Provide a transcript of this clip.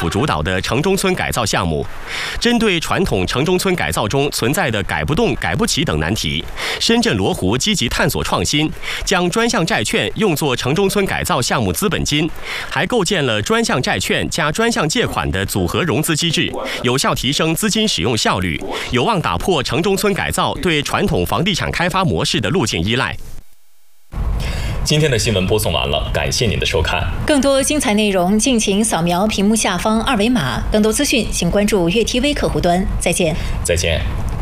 府主导的城中村改造项目。针对传统城中村改造中存在的改不动、改不起等难题，深圳罗湖积极探索创新，将专项债券用作城中村改造项目资本金，还构建了专项债券加专项借款的组合融资机制，有效提升资金使用效率，有望打破城中村改造对传统房地产开发模式的路径依赖。 今天的新闻播送完了，感谢您的收看。 更多精彩内容，敬请扫描屏幕下方二维码。更多资讯，请关注粤 TV 客户端。再见。 再见。